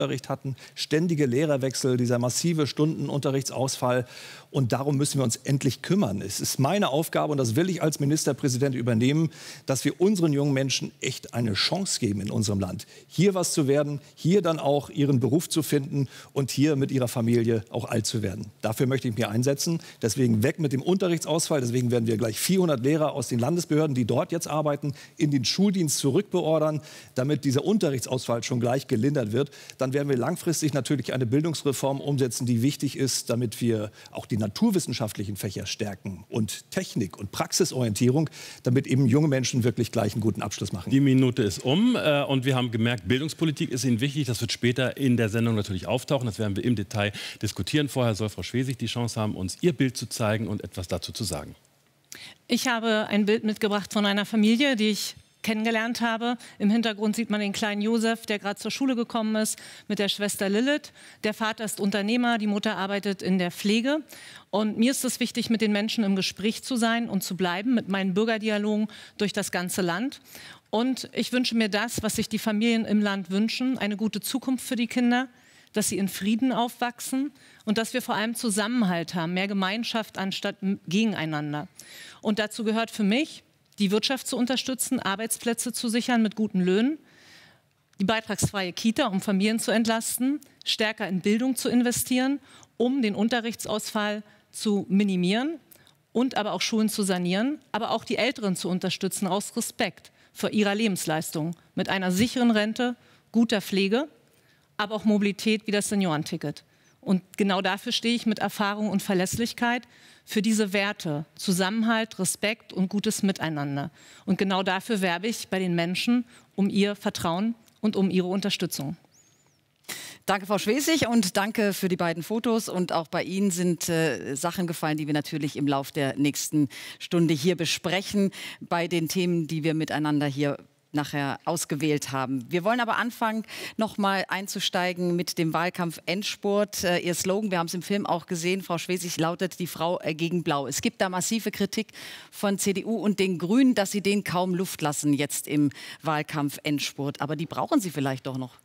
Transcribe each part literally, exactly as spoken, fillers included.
Unterricht hatten, ständige Lehrerwechsel, dieser massive Stundenunterrichtsausfall. Und darum müssen wir uns endlich kümmern. Es ist meine Aufgabe, und das will ich als Ministerpräsident übernehmen, dass wir unseren jungen Menschen echt eine Chance geben in unserem Land, hier was zu werden, hier dann auch ihren Beruf zu finden und hier mit ihrer Familie auch alt zu werden. Dafür möchte ich mich einsetzen. Deswegen weg mit dem Unterrichtsausfall. Deswegen werden wir gleich vierhundert Lehrer aus den Landesbehörden, die dort jetzt arbeiten, in den Schuldienst zurückbeordern, damit dieser Unterrichtsausfall schon gleich gelindert wird. Dann werden wir langfristig natürlich eine Bildungsreform umsetzen, die wichtig ist, damit wir auch die naturwissenschaftlichen Fächer stärken und Technik und Praxisorientierung, damit eben junge Menschen wirklich gleich einen guten Abschluss machen. Die Minute ist um äh, und wir haben gemerkt, Bildungspolitik ist Ihnen wichtig. Das wird später in der Sendung natürlich auftauchen. Das werden wir im Detail diskutieren. Vorher soll Frau Schwesig die Chance haben, uns ihr Bild zu zeigen und etwas dazu zu sagen. Ich habe ein Bild mitgebracht von einer Familie, die ich kennengelernt habe. Im Hintergrund sieht man den kleinen Josef, der gerade zur Schule gekommen ist, mit der Schwester Lilith. Der Vater ist Unternehmer, die Mutter arbeitet in der Pflege. Und mir ist es wichtig, mit den Menschen im Gespräch zu sein und zu bleiben, mit meinen Bürgerdialogen durch das ganze Land. Und ich wünsche mir das, was sich die Familien im Land wünschen, eine gute Zukunft für die Kinder, dass sie in Frieden aufwachsen und dass wir vor allem Zusammenhalt haben, mehr Gemeinschaft anstatt gegeneinander. Und dazu gehört für mich, die Wirtschaft zu unterstützen, Arbeitsplätze zu sichern mit guten Löhnen, die beitragsfreie Kita, um Familien zu entlasten, stärker in Bildung zu investieren, um den Unterrichtsausfall zu minimieren und aber auch Schulen zu sanieren, aber auch die Älteren zu unterstützen aus Respekt vor ihrer Lebensleistung mit einer sicheren Rente, guter Pflege, aber auch Mobilität wie das Seniorenticket. Und genau dafür stehe ich mit Erfahrung und Verlässlichkeit für diese Werte, Zusammenhalt, Respekt und gutes Miteinander. Und genau dafür werbe ich bei den Menschen um ihr Vertrauen und um ihre Unterstützung. Danke, Frau Schwesig, und danke für die beiden Fotos. Und auch bei Ihnen sind äh, Sachen gefallen, die wir natürlich im Lauf der nächsten Stunde hier besprechen, bei den Themen, die wir miteinander hier nachher ausgewählt haben. Wir wollen aber anfangen, noch mal einzusteigen mit dem Wahlkampf-Endspurt. Äh, Ihr Slogan, wir haben es im Film auch gesehen, Frau Schwesig, lautet die Frau äh, gegen Blau. Es gibt da massive Kritik von C D U und den Grünen, dass sie denen kaum Luft lassen jetzt im Wahlkampf-Endspurt. Aber die brauchen sie vielleicht doch noch.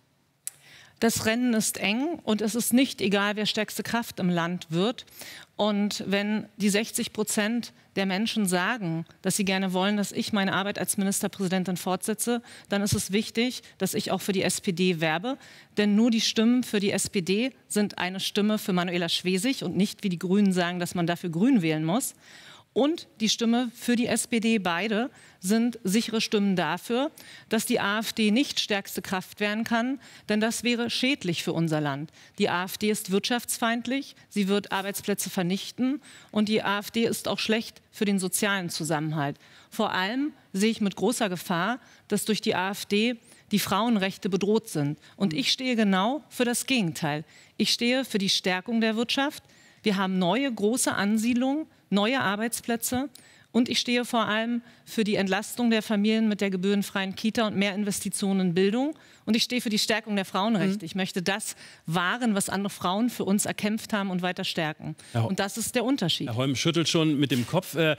Das Rennen ist eng und es ist nicht egal, wer stärkste Kraft im Land wird. Und wenn die sechzig Prozent der Menschen sagen, dass sie gerne wollen, dass ich meine Arbeit als Ministerpräsidentin fortsetze, dann ist es wichtig, dass ich auch für die S P D werbe. Denn nur die Stimmen für die S P D sind eine Stimme für Manuela Schwesig und nicht, wie die Grünen sagen, dass man dafür Grün wählen muss. Und die Stimme für die S P D, beide, sind sichere Stimmen dafür, dass die AfD nicht stärkste Kraft werden kann, denn das wäre schädlich für unser Land. Die AfD ist wirtschaftsfeindlich, sie wird Arbeitsplätze vernichten und die AfD ist auch schlecht für den sozialen Zusammenhalt. Vor allem sehe ich mit großer Gefahr, dass durch die AfD die Frauenrechte bedroht sind. Und ich stehe genau für das Gegenteil. Ich stehe für die Stärkung der Wirtschaft. Wir haben neue große Ansiedlungen, neue Arbeitsplätze und ich stehe vor allem für die Entlastung der Familien mit der gebührenfreien Kita und mehr Investitionen in Bildung. Und ich stehe für die Stärkung der Frauenrechte. Mhm. Ich möchte das wahren, was andere Frauen für uns erkämpft haben und weiter stärken. Und das ist der Unterschied. Herr Holm schüttelt schon mit dem Kopf. Äh,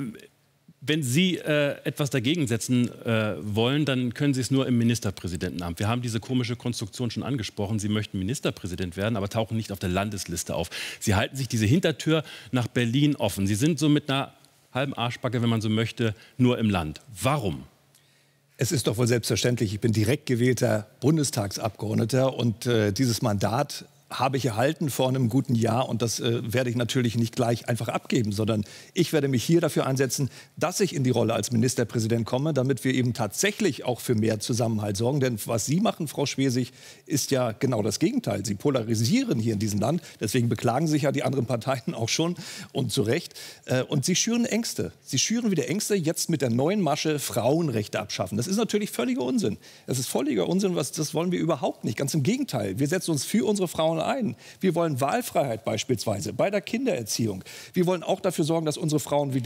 Wenn Sie äh, etwas dagegen setzen äh, wollen, dann können Sie es nur im Ministerpräsidentenamt. Wir haben diese komische Konstruktion schon angesprochen. Sie möchten Ministerpräsident werden, aber tauchen nicht auf der Landesliste auf. Sie halten sich diese Hintertür nach Berlin offen. Sie sind so mit einer halben Arschbacke, wenn man so möchte, nur im Land. Warum? Es ist doch wohl selbstverständlich, ich bin direkt gewählter Bundestagsabgeordneter und äh, dieses Mandat habe ich erhalten vor einem guten Jahr und das äh, werde ich natürlich nicht gleich einfach abgeben, sondern ich werde mich hier dafür einsetzen, dass ich in die Rolle als Ministerpräsident komme, damit wir eben tatsächlich auch für mehr Zusammenhalt sorgen. Denn was Sie machen, Frau Schwesig, ist ja genau das Gegenteil. Sie polarisieren hier in diesem Land, deswegen beklagen sich ja die anderen Parteien auch schon und zu Recht. Äh, und Sie schüren Ängste. Sie schüren wieder Ängste, jetzt mit der neuen Masche Frauenrechte abschaffen. Das ist natürlich völliger Unsinn. Das ist völliger Unsinn, was, das wollen wir überhaupt nicht. Ganz im Gegenteil. Wir setzen uns für unsere Frauen ein. Wir wollen Wahlfreiheit beispielsweise bei der Kindererziehung. Wir wollen auch dafür sorgen, dass unsere Frauen wieder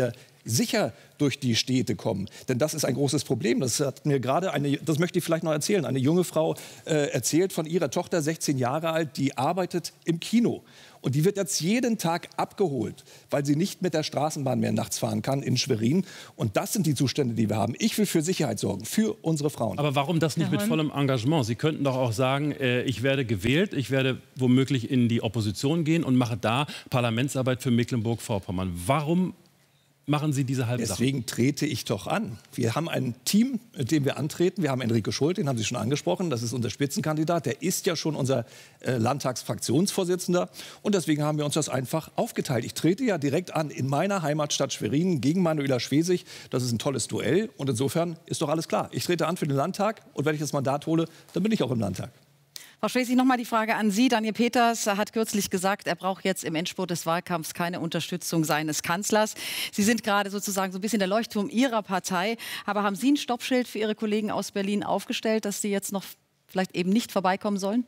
sicher durch die Städte kommen. Denn das ist ein großes Problem. Das hat mir gerade eine, das möchte ich vielleicht noch erzählen, eine junge Frau äh, erzählt von ihrer Tochter, sechzehn Jahre alt, die arbeitet im Kino. Und die wird jetzt jeden Tag abgeholt, weil sie nicht mit der Straßenbahn mehr nachts fahren kann in Schwerin. Und das sind die Zustände, die wir haben. Ich will für Sicherheit sorgen, für unsere Frauen. Aber warum das nicht mit vollem Engagement? Sie könnten doch auch sagen, äh, ich werde gewählt, ich werde womöglich in die Opposition gehen und mache da Parlamentsarbeit für Mecklenburg-Vorpommern. Warum machen Sie diese halbe Sache? Deswegen trete ich doch an. Wir haben ein Team, mit dem wir antreten. Wir haben Enrico Schult, den haben Sie schon angesprochen. Das ist unser Spitzenkandidat. Der ist ja schon unser äh, Landtagsfraktionsvorsitzender. Und deswegen haben wir uns das einfach aufgeteilt. Ich trete ja direkt an in meiner Heimatstadt Schwerin gegen Manuela Schwesig. Das ist ein tolles Duell. Und insofern ist doch alles klar. Ich trete an für den Landtag. Und wenn ich das Mandat hole, dann bin ich auch im Landtag. Frau Schwesig, noch mal die Frage an Sie. Daniel Peters hat kürzlich gesagt, er braucht jetzt im Endspurt des Wahlkampfs keine Unterstützung seines Kanzlers. Sie sind gerade sozusagen so ein bisschen der Leuchtturm Ihrer Partei. Aber haben Sie ein Stoppschild für Ihre Kollegen aus Berlin aufgestellt, dass sie jetzt noch vielleicht eben nicht vorbeikommen sollen?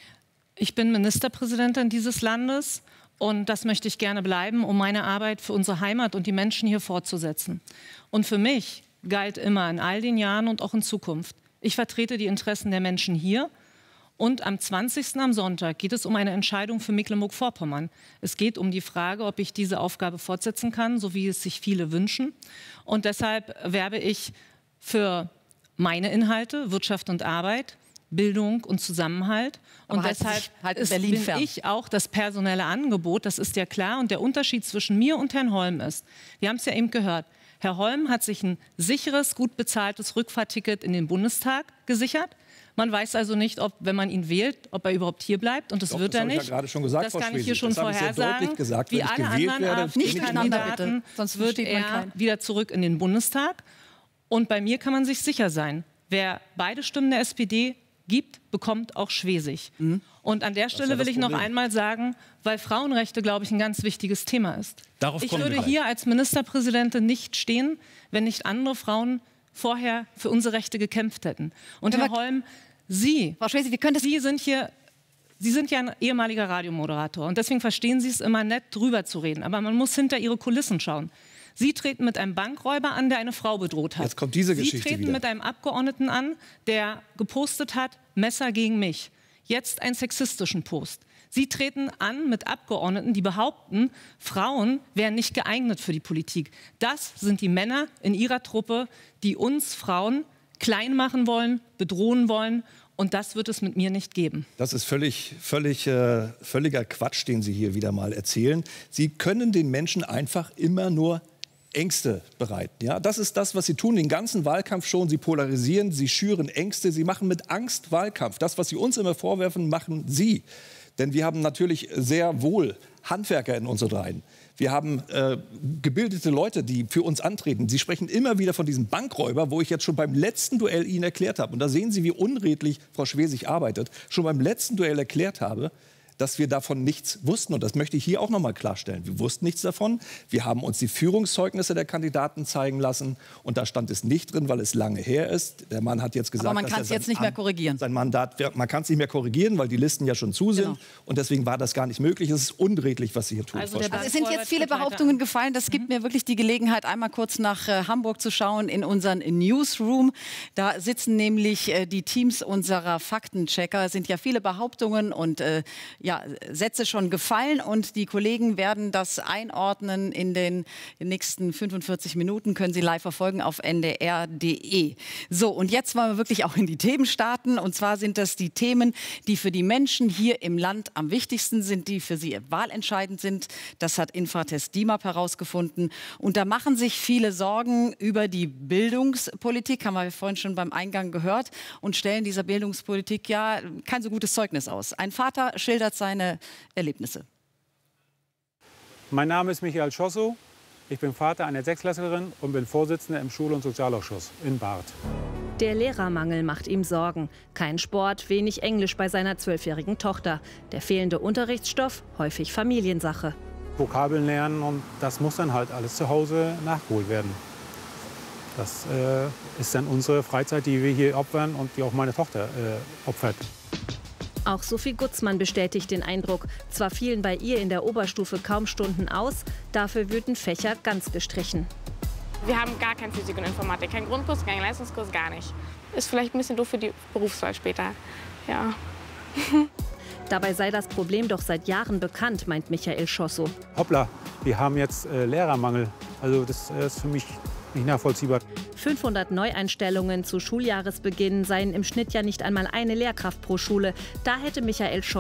Ich bin Ministerpräsidentin dieses Landes. Und das möchte ich gerne bleiben, um meine Arbeit für unsere Heimat und die Menschen hier fortzusetzen. Und für mich galt immer in all den Jahren und auch in Zukunft, ich vertrete die Interessen der Menschen hier. Und am zwanzigsten am Sonntag geht es um eine Entscheidung für Mecklenburg-Vorpommern. Es geht um die Frage, ob ich diese Aufgabe fortsetzen kann, so wie es sich viele wünschen. Und deshalb werbe ich für meine Inhalte, Wirtschaft und Arbeit, Bildung und Zusammenhalt. Und Aber deshalb halt ist, Berlin bin fern. ich auch das personelle Angebot, das ist ja klar. Und der Unterschied zwischen mir und Herrn Holm ist, wir haben es ja eben gehört, Herr Holm hat sich ein sicheres, gut bezahltes Rückfahrticket in den Bundestag gesichert. Man weiß also nicht, ob, wenn man ihn wählt, ob er überhaupt hier bleibt. Und das Doch, wird das er habe ich nicht. ja gerade schon gesagt, das Frau kann ich hier Schwesig. schon Das habe ich sehr vorhersagen. deutlich gesagt. Wie Wenn ich alle gewählt anderen werde, AfD nicht miteinander, bitte. Sonst wird versteht man er keinen. wieder zurück in den Bundestag. Und bei mir kann man sich sicher sein, wer beide Stimmen der S P D gibt, bekommt auch Schwesig. Mhm. Und an der Stelle ja will ich noch Problem. einmal sagen, weil Frauenrechte, glaube ich, ein ganz wichtiges Thema ist. Darauf ich kommen wir würde gleich. hier als Ministerpräsidentin nicht stehen, wenn nicht andere Frauen vorher für unsere Rechte gekämpft hätten. Und Herr Holm, Sie, Frau Schwesig, wir können das Sie sind hier, Sie sind ja ein ehemaliger Radiomoderator und deswegen verstehen Sie es immer nett, drüber zu reden. Aber man muss hinter Ihre Kulissen schauen. Sie treten mit einem Bankräuber an, der eine Frau bedroht hat. Jetzt kommt diese Sie Geschichte treten wieder. mit einem Abgeordneten an, der gepostet hat, Messer gegen mich. Jetzt einen sexistischen Post. Sie treten an mit Abgeordneten, die behaupten, Frauen wären nicht geeignet für die Politik. Das sind die Männer in ihrer Truppe, die uns Frauen klein machen wollen, bedrohen wollen. Und das wird es mit mir nicht geben. Das ist völlig, völlig, äh, völliger Quatsch, den Sie hier wieder mal erzählen. Sie können den Menschen einfach immer nur Ängste bereiten. Ja? Das ist das, was Sie tun, den ganzen Wahlkampf schon. Sie polarisieren, Sie schüren Ängste, Sie machen mit Angst Wahlkampf. Das, was Sie uns immer vorwerfen, machen Sie. Denn wir haben natürlich sehr wohl Handwerker in unseren Reihen. Wir haben äh, gebildete Leute, die für uns antreten. Sie sprechen immer wieder von diesem Bankräuber, wo ich jetzt schon beim letzten Duell Ihnen erklärt habe. Und da sehen Sie, wie unredlich Frau Schwesig arbeitet. Schon beim letzten Duell erklärt habe, dass wir davon nichts wussten. Und das möchte ich hier auch noch mal klarstellen. Wir wussten nichts davon. Wir haben uns die Führungszeugnisse der Kandidaten zeigen lassen. Und da stand es nicht drin, weil es lange her ist. Der Mann hat jetzt gesagt, Aber man dass kann er es jetzt sein nicht mehr Amt- korrigieren. Sein Mandat, man kann es nicht mehr korrigieren, weil die Listen ja schon zu sind. Genau. Und deswegen war das gar nicht möglich. Es ist unredlich, was Sie hier tun. Also Frau der Schwesig. Also es sind jetzt viele Behauptungen gefallen. Das gibt mir wirklich die Gelegenheit, einmal kurz nach äh, Hamburg zu schauen in unseren Newsroom. Da sitzen nämlich äh, die Teams unserer Faktenchecker. Es sind ja viele Behauptungen und äh, ja, Sätze schon gefallen. Und die Kollegen werden das einordnen in den nächsten fünfundvierzig Minuten. Können Sie live verfolgen auf N D R punkt D E. So, und jetzt wollen wir wirklich auch in die Themen starten. Und zwar sind das die Themen, die für die Menschen hier im Land am wichtigsten sind, die für sie wahlentscheidend sind. Das hat Infratest D I M A P herausgefunden. Und da machen sich viele Sorgen über die Bildungspolitik, haben wir vorhin schon beim Eingang gehört, und stellen dieser Bildungspolitik ja kein so gutes Zeugnis aus. Ein Vater schildert seine Erlebnisse. Mein Name ist Michael Schossow. Ich bin Vater einer Sechsklässlerin und bin Vorsitzender im Schul- und Sozialausschuss in Barth. Der Lehrermangel macht ihm Sorgen. Kein Sport, wenig Englisch bei seiner zwölfjährigen Tochter. Der fehlende Unterrichtsstoff, häufig Familiensache. Vokabeln lernen, und das muss dann halt alles zu Hause nachgeholt werden. Das äh, ist dann unsere Freizeit, die wir hier opfern und die auch meine Tochter äh, opfert. Auch Sophie Gutzmann bestätigt den Eindruck. Zwar fielen bei ihr in der Oberstufe kaum Stunden aus, dafür würden Fächer ganz gestrichen. Wir haben gar kein Physik und Informatik, kein Grundkurs, kein Leistungskurs, gar nicht. Ist vielleicht ein bisschen doof für die Berufswahl später, ja. Dabei sei das Problem doch seit Jahren bekannt, meint Michael Schossow. Hoppla, wir haben jetzt äh, Lehrermangel. Also das äh, ist für mich nicht nachvollziehbar. fünfhundert Neueinstellungen zu Schuljahresbeginn seien im Schnitt ja nicht einmal eine Lehrkraft pro Schule. Da hätte Michael Schossow